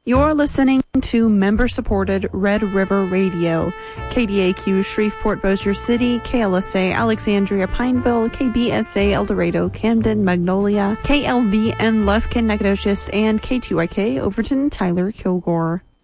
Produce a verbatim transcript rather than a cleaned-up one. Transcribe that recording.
You're listening to member-supported Red River Radio, K D A Q Shreveport Bossier City, K L S A Alexandria Pineville, K B S A El Dorado Camden Magnolia, K L V N Lufkin Nacogdoches, and K two Y K Overton Tyler Kilgore.